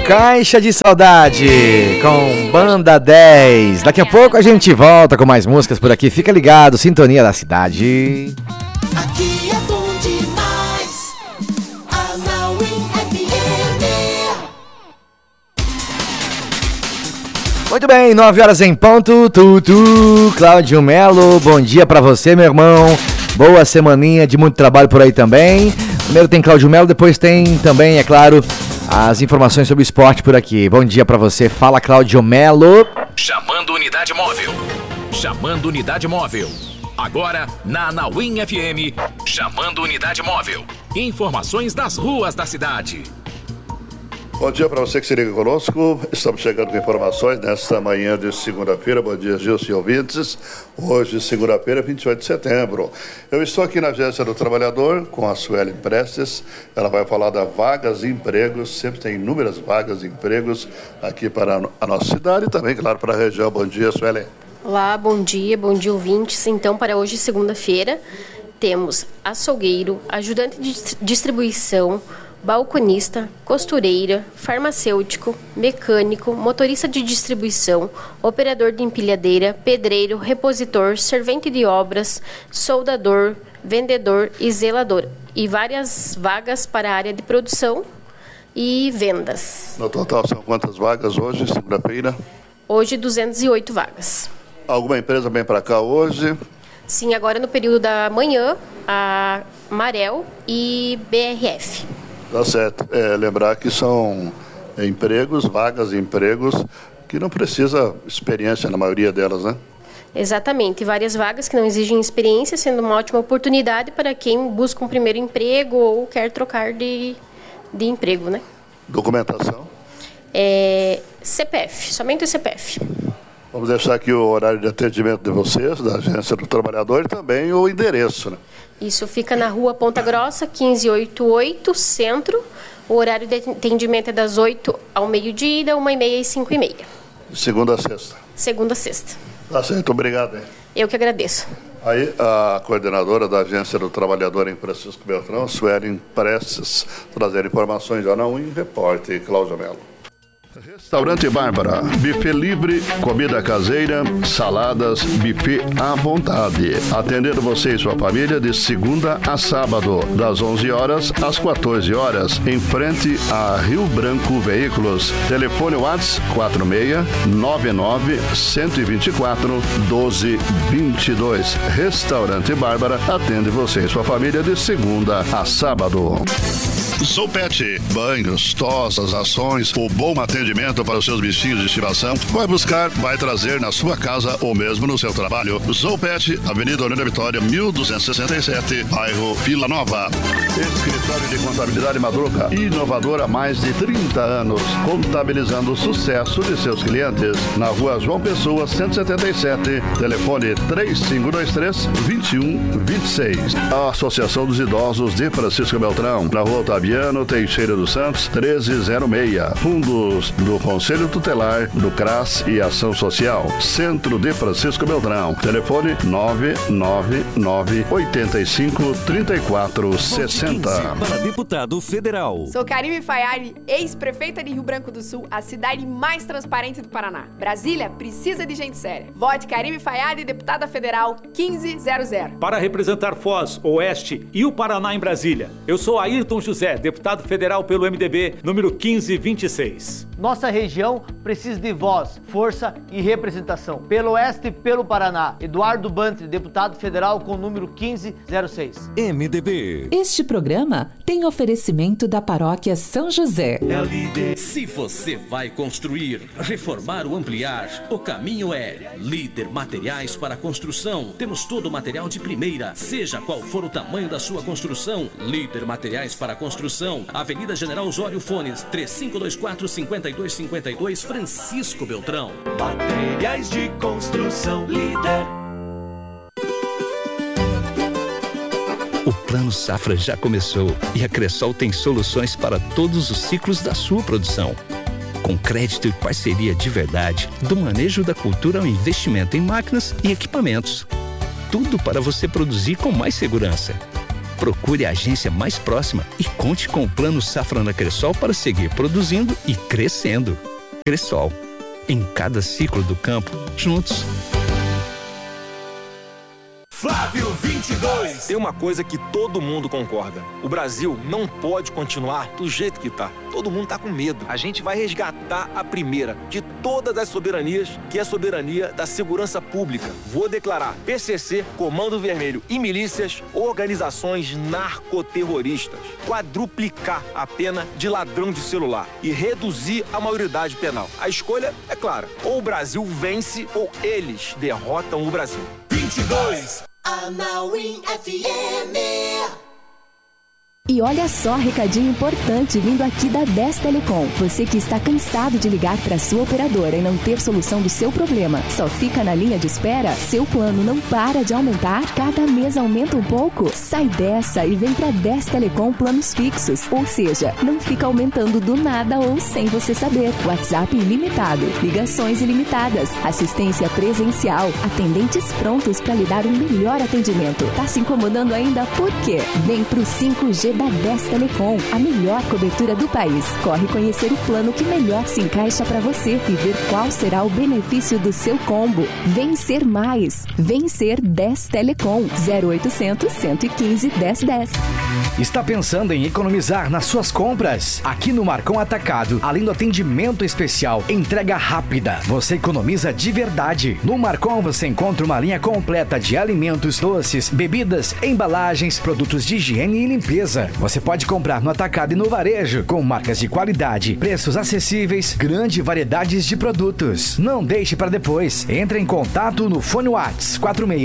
Caixa de Saudade com Banda 10. Daqui a pouco a gente volta com mais músicas por aqui. Fica ligado, Sintonia da Cidade. Aqui é bom demais. A Nauim FM. Muito bem, 9 horas em ponto. Cláudio Melo, bom dia pra você, meu irmão. Boa semaninha de muito trabalho por aí também. Primeiro tem Cláudio Melo, depois tem também, é claro, as informações sobre o esporte por aqui. Bom dia pra você. Fala, Cláudio Melo. Chamando unidade móvel. Chamando unidade móvel. Agora, na Nauim FM, chamando unidade móvel. Informações das ruas da cidade. Bom dia para você que se liga conosco. Estamos chegando com informações nesta manhã de segunda-feira. Bom dia, Gilson e ouvintes. Hoje, segunda-feira, 28 de setembro. Eu estou aqui na Agência do Trabalhador com a Sueli Prestes. Ela vai falar das vagas de empregos. Sempre tem inúmeras vagas de empregos aqui para a nossa cidade e também, claro, para a região. Bom dia, Sueli. Olá, bom dia ouvintes. Então, para hoje, segunda-feira, temos açougueiro, ajudante de distribuição, balconista, costureira, farmacêutico, mecânico, motorista de distribuição, operador de empilhadeira, pedreiro, repositor, servente de obras, soldador, vendedor e zelador. E várias vagas para a área de produção e vendas. No total, são quantas vagas hoje, segunda-feira? Hoje, 208 vagas. Alguma empresa vem para cá hoje? Sim, agora no período da manhã, a Marel e BRF. Tá certo. Lembrar que são empregos, vagas de empregos, que não precisa experiência na maioria delas, né? Exatamente. Várias vagas que não exigem experiência, sendo uma ótima oportunidade para quem busca um primeiro emprego ou quer trocar de emprego, né? Documentação? CPF, somente o CPF. Vamos deixar aqui o horário de atendimento de vocês, da Agência do Trabalhador, e também o endereço, né? Isso fica na rua Ponta Grossa, 1588, Centro. O horário de atendimento é das 8 ao meio-dia, da 1h30 às 5h30. De segunda a sexta? Segunda a sexta. Tá certo, obrigado. Hein? Eu que agradeço. Aí, a coordenadora da Agência do Trabalhador em Francisco Beltrão, Sueli Prestes, trazer informações já não em repórter, Cláudio Melo. Restaurante Bárbara, buffet livre, comida caseira, saladas, buffet à vontade. Atendendo você e sua família de segunda a sábado, das 11 horas às 14 horas, em frente a Rio Branco Veículos. Telefone WhatsApp 46-99-124-1222. Restaurante Bárbara atende você e sua família de segunda a sábado. Zoopet, banhos, tosas, ações, o bom atendimento para os seus bichinhos de estimação. Vai buscar, vai trazer na sua casa ou mesmo no seu trabalho. Zoopet, Avenida Orlando Vitória, 1267, bairro Vila Nova. Escritório de Contabilidade Madruga, inovador há mais de 30 anos, contabilizando o sucesso de seus clientes. Na rua João Pessoa, 177, telefone 3523-2126. A Associação dos Idosos de Francisco Beltrão, na rua Otaviano Teixeira dos Santos, 1306. Fundos do Conselho Tutelar, do CRAS e Ação Social. Centro de Francisco Beltrão. Telefone 999-85-3460. Para deputado federal. Sou Karime Fayari, ex-prefeita de Rio Branco do Sul, a cidade mais transparente do Paraná. Brasília precisa de gente séria. Vote Karime Fayari, deputada federal 1500. Para representar Foz, Oeste e o Paraná em Brasília, eu sou Ayrton José, deputado federal pelo MDB, número 1526. Nossa região precisa de voz, força e representação. Pelo Oeste e pelo Paraná, Eduardo Bantre, deputado federal com o número 1506. MDB. Este programa tem oferecimento da Paróquia São José. Se você vai construir, reformar ou ampliar, o caminho é Líder Materiais para Construção. Temos todo o material de primeira, seja qual for o tamanho da sua construção. Líder Materiais para Construção, Avenida General Osório Fones, 3524-5252, Francisco Beltrão. Materiais de construção Líder. O Plano Safra já começou e a Cressol tem soluções para todos os ciclos da sua produção. Com crédito e parceria de verdade, do manejo da cultura ao investimento em máquinas e equipamentos. Tudo para você produzir com mais segurança. Procure a agência mais próxima e conte com o Plano Safra na Cressol para seguir produzindo e crescendo. Cressol, em cada ciclo do campo, juntos. Flávio 22. Tem uma coisa que todo mundo concorda. O Brasil não pode continuar do jeito que tá. Todo mundo tá com medo. A gente vai resgatar a primeira de todas as soberanias, que é a soberania da segurança pública. Vou declarar PCC, Comando Vermelho e milícias, organizações narcoterroristas. Quadruplicar a pena de ladrão de celular e reduzir a maioridade penal. A escolha é clara. Ou o Brasil vence ou eles derrotam o Brasil. 22. Anauim FM. E olha só, recadinho importante vindo aqui da 10 Telecom. Você que está cansado de ligar para sua operadora e não ter solução do seu problema, só fica na linha de espera? Seu plano não para de aumentar? Cada mês aumenta um pouco? Sai dessa e vem para 10 Telecom planos fixos. Ou seja, não fica aumentando do nada ou sem você saber. WhatsApp ilimitado, ligações ilimitadas, assistência presencial, atendentes prontos para lhe dar um melhor atendimento. Tá se incomodando ainda? Por quê? Vem pro 5G da 10 Telecom, a melhor cobertura do país. Corre conhecer o plano que melhor se encaixa para você e ver qual será o benefício do seu combo. Vencer mais. Vencer 10 Telecom. 0800 115 1010. Está pensando em economizar nas suas compras? Aqui no Marcon Atacado, além do atendimento especial, entrega rápida, você economiza de verdade. No Marcon você encontra uma linha completa de alimentos, doces, bebidas, embalagens, produtos de higiene e limpeza. Você pode comprar no atacado e no varejo, com marcas de qualidade, preços acessíveis, grande variedade de produtos. Não deixe para depois. Entre em contato no fone Whats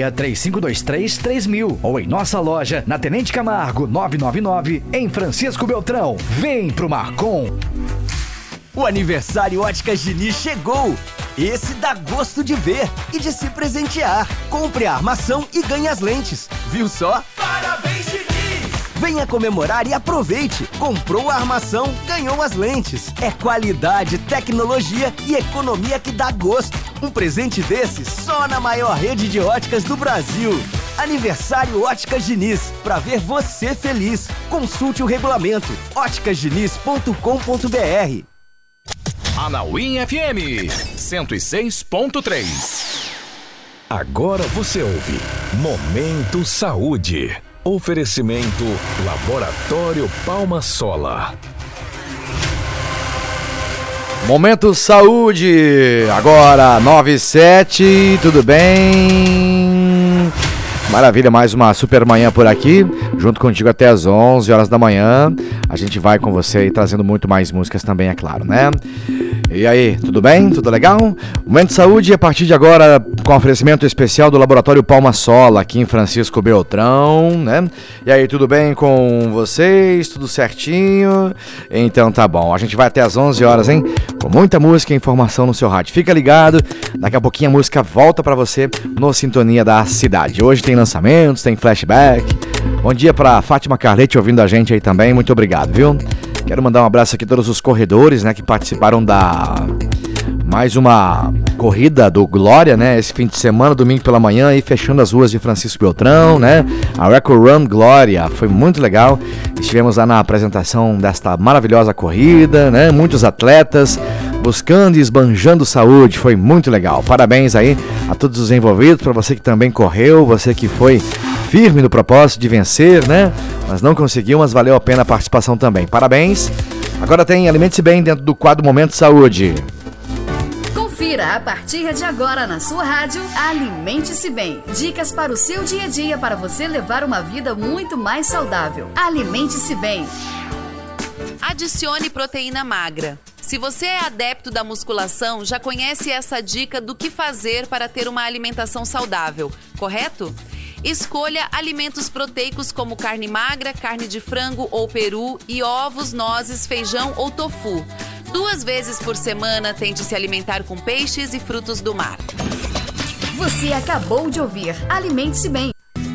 4635233000 ou em nossa loja na Tenente Camargo 999 em Francisco Beltrão. Vem pro Marcon. O aniversário Óticas Diniz chegou! Esse dá gosto de ver e de se presentear. Compre a armação e ganhe as lentes. Viu só? Parabéns, Diniz! Venha comemorar e aproveite. Comprou a armação, ganhou as lentes. É qualidade, tecnologia e economia que dá gosto. Um presente desse só na maior rede de óticas do Brasil. Aniversário Óticas Diniz. Pra ver você feliz. Consulte o regulamento. óticasdiniz.com.br. Anauim FM 106.3. Agora você ouve Momento Saúde. Oferecimento Laboratório Palma Sola. Momento Saúde, agora 9h07, tudo bem? Maravilha, mais uma super manhã por aqui, junto contigo até as 11 horas da manhã. A gente vai com você e trazendo muito mais músicas também, é claro, né? E aí, tudo bem? Tudo legal? Momento Saúde, a partir de agora, com oferecimento especial do Laboratório Palma Sola, aqui em Francisco Beltrão, né? E aí, tudo bem com vocês? Tudo certinho? Então tá bom, a gente vai até as 11 horas, hein? Com muita música e informação no seu rádio. Fica ligado, daqui a pouquinho a música volta pra você no Sintonia da Cidade. Hoje tem lançamentos, tem flashback. Bom dia pra Fátima Carlete ouvindo a gente aí também, muito obrigado, viu? Quero mandar um abraço aqui a todos os corredores, né, que participaram da mais uma corrida do Glória, né, esse fim de semana, domingo pela manhã, aí fechando as ruas de Francisco Beltrão, né, a Record Run Glória, foi muito legal, estivemos lá na apresentação desta maravilhosa corrida, né, muitos atletas buscando e esbanjando saúde, foi muito legal, parabéns aí a todos os envolvidos, para você que também correu, você que foi firme no propósito de vencer, né? Mas não conseguiu, mas valeu a pena a participação também. Parabéns! Agora tem Alimente-se Bem dentro do quadro Momento Saúde. Confira a partir de agora na sua rádio Alimente-se Bem. Dicas para o seu dia a dia para você levar uma vida muito mais saudável. Alimente-se Bem. Adicione proteína magra. Se você é adepto da musculação, já conhece essa dica do que fazer para ter uma alimentação saudável, correto? Escolha alimentos proteicos como carne magra, carne de frango ou peru e ovos, nozes, feijão ou tofu. 2 vezes por semana, tente se alimentar com peixes e frutos do mar. Você acabou de ouvir Alimente-se Bem.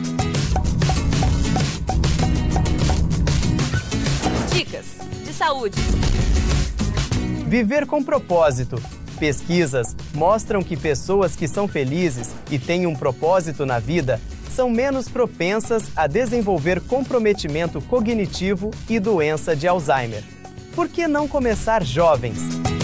Dicas de saúde. Viver com propósito. Pesquisas mostram que pessoas que são felizes e têm um propósito na vida são menos propensas a desenvolver comprometimento cognitivo e doença de Alzheimer. Por que não começar jovens?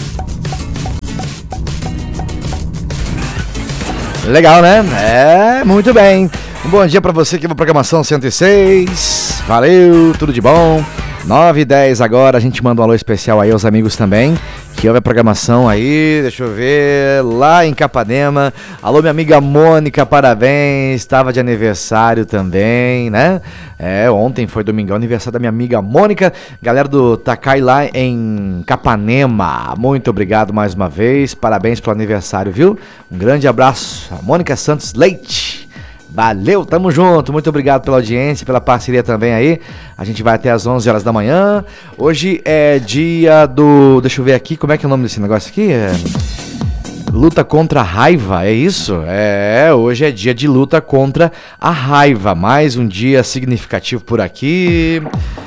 Legal, né? Muito bem. Um bom dia pra você aqui na programação 106. Valeu, tudo de bom. 9h10 agora, a gente manda um alô especial aí aos amigos também, que houve a programação aí, deixa eu ver, lá em Capanema. Alô, minha amiga Mônica, parabéns, estava de aniversário também, né? Ontem foi domingão, aniversário da minha amiga Mônica, galera do Takai lá em Capanema. Muito obrigado mais uma vez, parabéns pelo aniversário, viu? Um grande abraço, a Mônica Santos Leite. Valeu, tamo junto, muito obrigado pela audiência, pela parceria também aí. A gente vai até às 11 horas da manhã. Hoje é dia do... Deixa eu ver aqui, como é que é o nome desse negócio aqui? Luta contra a raiva, é isso? Hoje é dia de luta contra a raiva. Mais um dia significativo por aqui.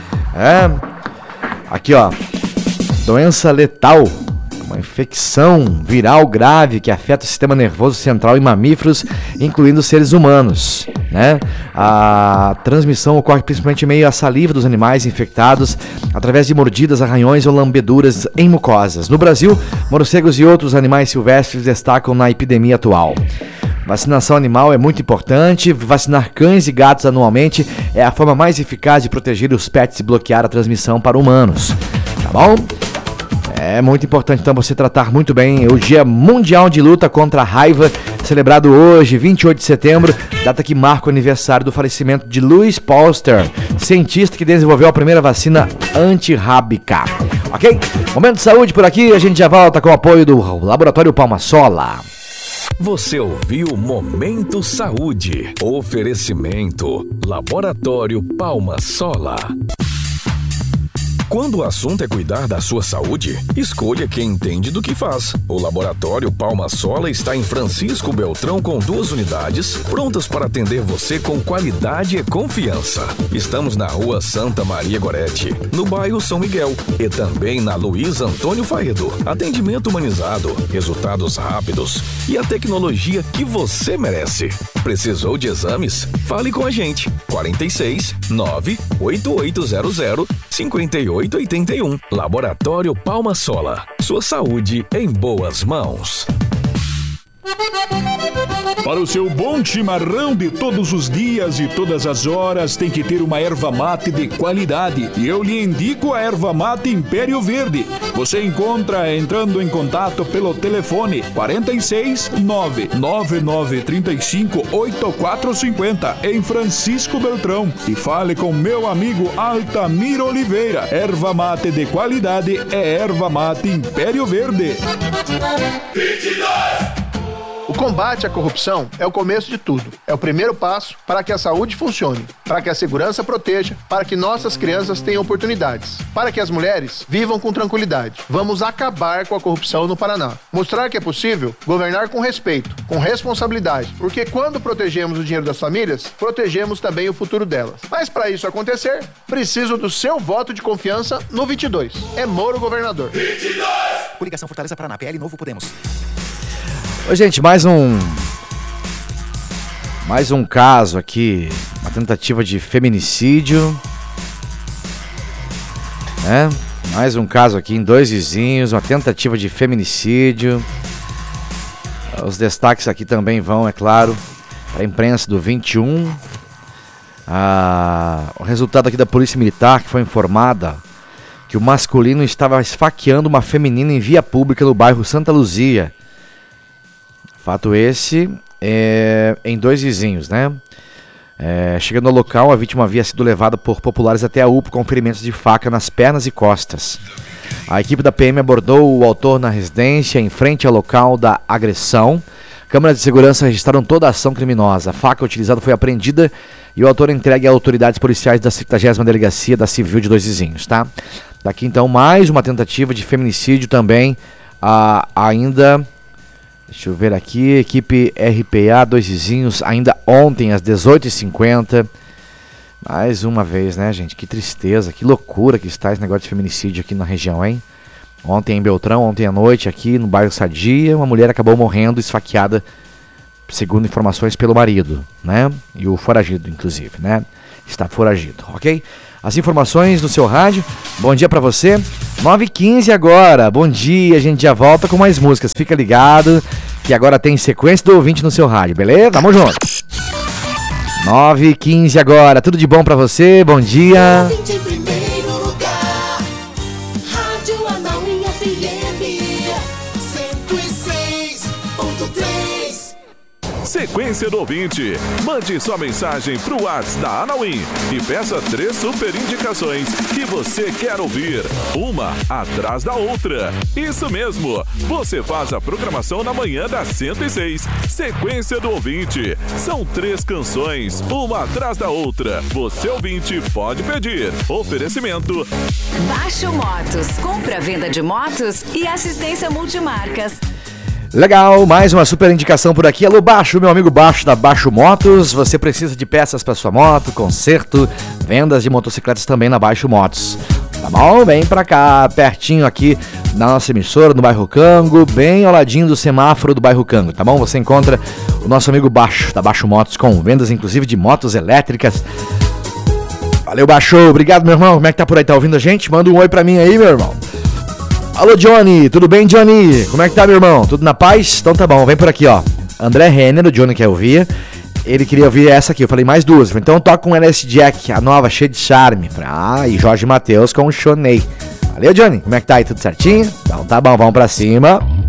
Aqui, ó. Doença letal. Uma infecção viral grave que afeta o sistema nervoso central em mamíferos, incluindo seres humanos, né? A transmissão ocorre principalmente em meio à saliva dos animais infectados, através de mordidas, arranhões ou lambeduras em mucosas. No Brasil, morcegos e outros animais silvestres destacam na epidemia atual. Vacinação animal é muito importante. Vacinar cães e gatos anualmente é a forma mais eficaz de proteger os pets e bloquear a transmissão para humanos. Tá bom? É muito importante, então, você tratar muito bem o Dia Mundial de Luta contra a Raiva, celebrado hoje, 28 de setembro, data que marca o aniversário do falecimento de Louis Pasteur, cientista que desenvolveu a primeira vacina antirrábica. Ok? Momento de saúde por aqui, a gente já volta com o apoio do Laboratório Palma Sola. Você ouviu Momento Saúde. Oferecimento Laboratório Palma Sola. Quando o assunto é cuidar da sua saúde, escolha quem entende do que faz. O Laboratório Palma Sola está em Francisco Beltrão com 2 unidades, prontas para atender você com qualidade e confiança. Estamos na Rua Santa Maria Gorete, no bairro São Miguel, e também na Luiz Antônio Faedo. Atendimento humanizado, resultados rápidos e a tecnologia que você merece. Precisou de exames? Fale com a gente. 46 98800 5881. Laboratório Palma Sola. Sua saúde em boas mãos. Para o seu bom chimarrão de todos os dias e todas as horas, tem que ter uma erva mate de qualidade. E eu lhe indico a erva mate Império Verde. Você encontra entrando em contato pelo telefone 46 99935 8450 em Francisco Beltrão. E fale com meu amigo Altamiro Oliveira. Erva mate de qualidade é erva mate Império Verde. 22! O combate à corrupção é o começo de tudo. É o primeiro passo para que a saúde funcione, para que a segurança proteja, para que nossas crianças tenham oportunidades, para que as mulheres vivam com tranquilidade. Vamos acabar com a corrupção no Paraná. Mostrar que é possível governar com respeito, com responsabilidade, porque quando protegemos o dinheiro das famílias, protegemos também o futuro delas. Mas para isso acontecer, preciso do seu voto de confiança no 22. É Moro governador. 22! Coligação Fortaleza Paraná, PL Novo Podemos. Oi, gente, mais um caso aqui, uma tentativa de feminicídio, né? Mais um caso aqui em 2 vizinhos, uma tentativa de feminicídio. Os destaques aqui também vão, é claro, para a imprensa do 21. O resultado aqui da Polícia Militar, que foi informada que o masculino estava esfaqueando uma feminina em via pública no bairro Santa Luzia. Fato esse em 2 vizinhos, né? Chegando ao local, a vítima havia sido levada por populares até a UPA com ferimentos de faca nas pernas e costas. A equipe da PM abordou o autor na residência, em frente ao local da agressão. Câmeras de segurança registraram toda a ação criminosa. A faca utilizada foi apreendida e o autor entregue a autoridades policiais da 50ª Delegacia da Civil de 2 vizinhos, tá? Daqui então mais uma tentativa de feminicídio também, ainda... Deixa eu ver aqui, equipe RPA, 2 vizinhos, ainda ontem às 18h50. Mais uma vez, né, gente? Que tristeza, que loucura que está esse negócio de feminicídio aqui na região, hein? Ontem em Beltrão, ontem à noite aqui no bairro Sadia, uma mulher acabou morrendo esfaqueada segundo informações pelo marido, né? E o foragido, inclusive, né? Está foragido, ok? As informações do seu rádio. Bom dia pra você. 9h15 agora. Bom dia, a gente já volta com mais músicas. Fica ligado que agora tem sequência do ouvinte no seu rádio, beleza? Tamo junto. 9h15 agora. Tudo de bom pra você? Bom dia. Em primeiro lugar, Rádio Anauim FM 106.3. Sequência do ouvinte. Mande sua mensagem pro WhatsApp da Anauim e peça 3 super indicações que você quer ouvir, uma atrás da outra. Isso mesmo, você faz a programação na manhã da 106. Sequência do ouvinte. São 3 canções, uma atrás da outra. Você ouvinte pode pedir. Oferecimento Baixo Motos, compra, venda de motos e assistência multimarcas. Legal, mais uma super indicação por aqui. Alô, Baixo, meu amigo Baixo da Baixo Motos. Você precisa de peças para sua moto, conserto, vendas de motocicletas também na Baixo Motos. Tá bom? Vem pra cá, pertinho aqui da nossa emissora, no bairro Cango, bem ao ladinho do semáforo do bairro Cango, tá bom? Você encontra o nosso amigo Baixo da Baixo Motos com vendas inclusive de motos elétricas. Valeu, Baixo. Obrigado, meu irmão. Como é que tá por aí? Tá ouvindo a gente? Manda um oi pra mim aí, meu irmão. Alô, Johnny, tudo bem, Johnny? Como é que tá, meu irmão? Tudo na paz? Então tá bom, vem por aqui, ó. André Renner, o Johnny quer ouvir. Ele queria ouvir essa aqui, eu falei mais duas. Então toca com LS Jack, a nova, cheia de charme. E Jorge Mateus com o Shonei. Valeu, Johnny, como é que tá aí? Tudo certinho? Então tá bom, vamos pra cima.